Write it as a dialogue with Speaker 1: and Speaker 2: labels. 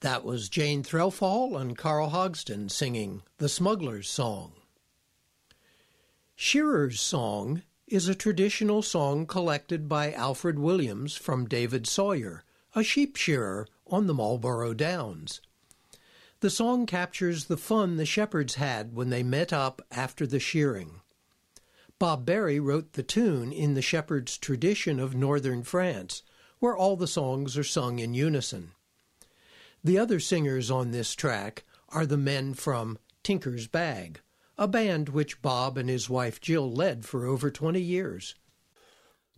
Speaker 1: That was Jane Threlfall and Carl Hogston singing The Smuggler's Song. Shearer's Song is a traditional song collected by Alfred Williams from David Sawyer, a sheep shearer on the Marlborough Downs. The song captures the fun the shepherds had when they met up after the shearing. Bob Berry wrote the tune in the shepherd's tradition of northern France, where all the songs are sung in unison. The other singers on this track are the men from Tinker's Bag, a band which Bob and his wife Jill led for over 20 years.